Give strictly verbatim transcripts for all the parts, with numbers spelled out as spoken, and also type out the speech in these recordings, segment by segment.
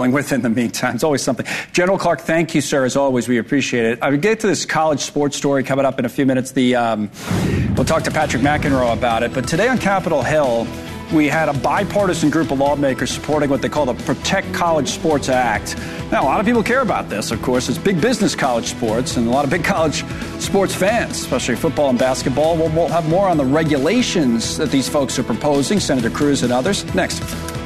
with in the meantime. It's always something. General Clark, thank you, sir, as always. We appreciate it. I will get to this college sports story coming up in a few minutes. The um, We'll talk to Patrick McEnroe about it. But today on Capitol Hill, we had a bipartisan group of lawmakers supporting what they call the Protect College Sports Act. Now, a lot of people care about this, of course. It's big business college sports and a lot of big college sports fans, especially football and basketball. We'll, we'll have more on the regulations that these folks are proposing, Senator Cruz and others, next.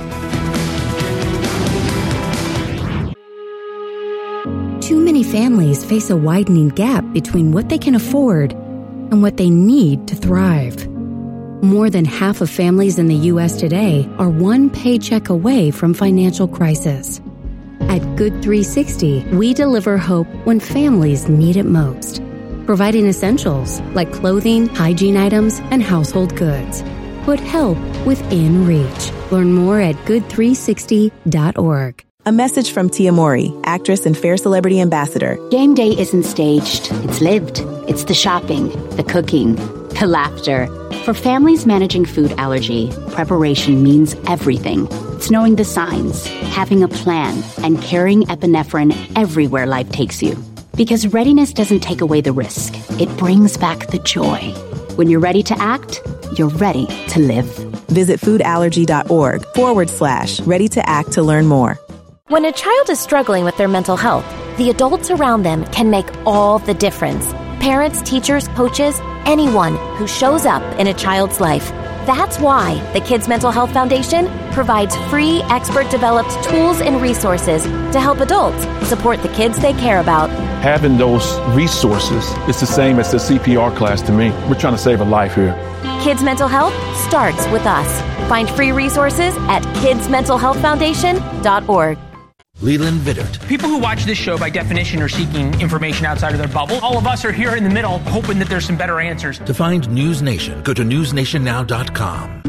Too many families face a widening gap between what they can afford and what they need to thrive. More than half of families in the U S today are one paycheck away from financial crisis. At Good three sixty, we deliver hope when families need it most, providing essentials like clothing, hygiene items, and household goods. Put help within reach. Learn more at good three sixty dot org. A message from Tia Mowry, actress and Fair Celebrity Ambassador. Game day isn't staged. It's lived. It's the shopping, the cooking, the laughter. For families managing food allergy, preparation means everything. It's knowing the signs, having a plan, and carrying epinephrine everywhere life takes you. Because readiness doesn't take away the risk. It brings back the joy. When you're ready to act, you're ready to live. Visit foodallergy.org forward slash ready to act to learn more. When a child is struggling with their mental health, the adults around them can make all the difference. Parents, teachers, coaches, anyone who shows up in a child's life. That's why the Kids Mental Health Foundation provides free, expert-developed tools and resources to help adults support the kids they care about. Having those resources is the same as the C P R class to me. We're trying to save a life here. Kids Mental Health starts with us. Find free resources at kids mental health foundation dot org. Leland Vittert. People who watch this show, by definition, are seeking information outside of their bubble. All of us are here in the middle, hoping that there's some better answers. To find News Nation, go to news nation now dot com.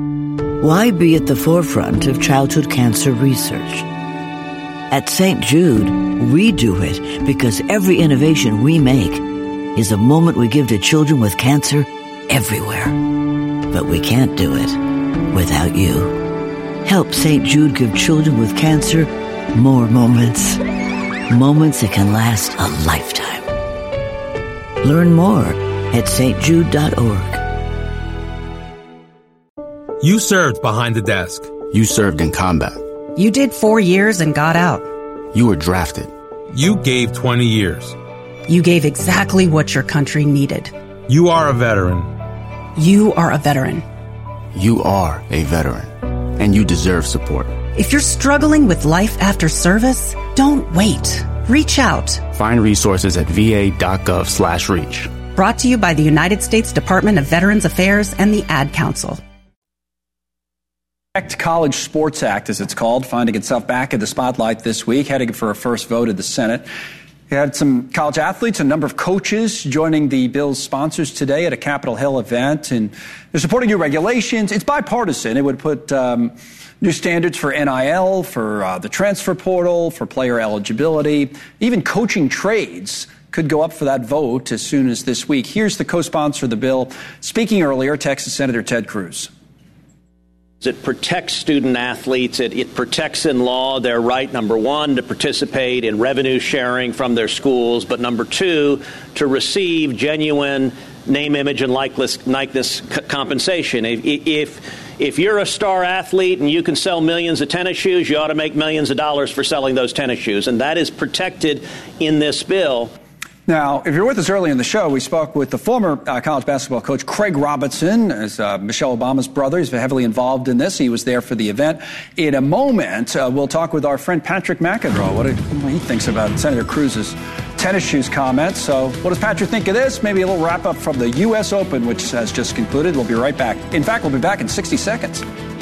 Why be at the forefront of childhood cancer research? At Saint Jude, we do it because every innovation we make is a moment we give to children with cancer everywhere. But we can't do it without you. Help Saint Jude give children with cancer more moments. Moments that can last a lifetime. Learn more at st jude dot org. You served behind the desk. You served in combat. You did four years and got out. You were drafted. You gave twenty years. You gave exactly what your country needed. You are a veteran. You are a veteran. You are a veteran. And you deserve support. If you're struggling with life after service, don't wait. Reach out. Find resources at va.gov slash reach. Brought to you by the United States Department of Veterans Affairs and the Ad Council. Protect College Sports Act, as it's called, finding itself back in the spotlight this week, heading for a first vote in the Senate. We had some college athletes, a number of coaches joining the bill's sponsors today at a Capitol Hill event, and they're supporting new regulations. It's bipartisan. It would put um, new standards for N I L, for uh, the transfer portal, for player eligibility. Even coaching trades could go up for that vote as soon as this week. Here's the co-sponsor of the bill, speaking earlier, Texas Senator Ted Cruz. It protects student athletes. It, it protects in law their right, number one, to participate in revenue sharing from their schools, but number two, to receive genuine name, image, and likeness, likeness c- compensation. If, if, if you're a star athlete and you can sell millions of tennis shoes, you ought to make millions of dollars for selling those tennis shoes, and that is protected in this bill. Now, if you're with us early in the show, we spoke with the former uh, college basketball coach, Craig Robinson, as uh, Michelle Obama's brother. He's heavily involved in this. He was there for the event. In a moment, uh, we'll talk with our friend Patrick McEnroe, what, it, what he thinks about Senator Cruz's tennis shoes comments. So what does Patrick think of this? Maybe a little wrap-up from the U S Open, which has just concluded. We'll be right back. In fact, we'll be back in sixty seconds.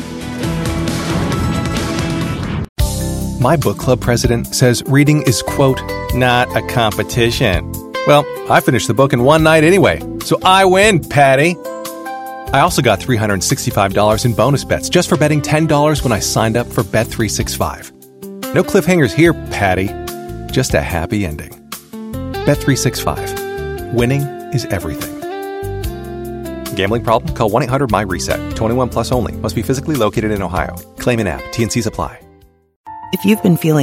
My book club president says reading is, quote, not a competition. Well, I finished the book in one night anyway, so I win, Patty. I also got three hundred sixty-five dollars in bonus bets just for betting ten dollars when I signed up for Bet three sixty-five. No cliffhangers here, Patty. Just a happy ending. Bet three sixty-five. Winning is everything. Gambling problem? Call one eight hundred M Y RESET. twenty-one plus only. Must be physically located in Ohio. Claim in app. T and C's apply. If you've been feeling